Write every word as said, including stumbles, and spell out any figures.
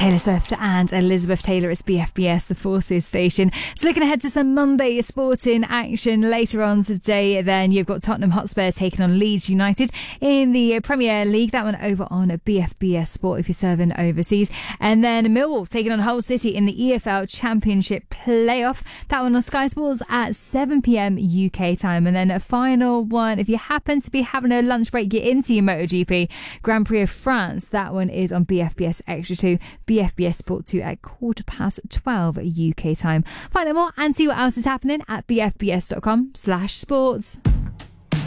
Taylor Swift and Elizabeth Taylor. It's B F B S, the Forces station. So looking ahead to some Monday sporting action later on today, then you've got Tottenham Hotspur taking on Leeds United in the Premier League. That one over on B F B S Sport if you're serving overseas. And then Millwall taking on Hull City in the E F L Championship playoff. That one on Sky Sports at seven p.m. U K time. And then a final one, if you happen to be having a lunch break, get into your MotoGP Grand Prix of France. That one is on B F B S Extra two. B F B S Sport two at quarter past twelve U K time. Find out more and see what else is happening at b f b s dot com slash sports.